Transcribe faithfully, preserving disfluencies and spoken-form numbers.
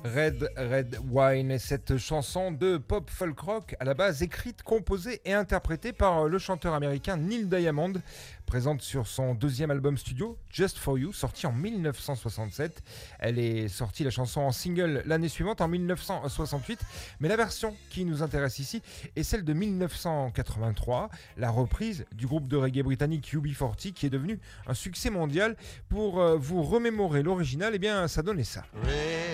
Red Red Wine, cette chanson de pop folk rock à la base écrite, composée et interprétée par le chanteur américain Neil Diamond, présente sur son deuxième album studio Just For You, sorti en dix-neuf cent soixante-sept. Elle est sortie la chanson en single l'année suivante en dix-neuf cent soixante-huit, mais la version qui nous intéresse ici est celle de dix-neuf cent quatre-vingt-trois, la reprise du groupe de reggae britannique U B quarante qui est devenu un succès mondial. Pour euh, vous remémorer l'original, eh bien ça donnait ça. Red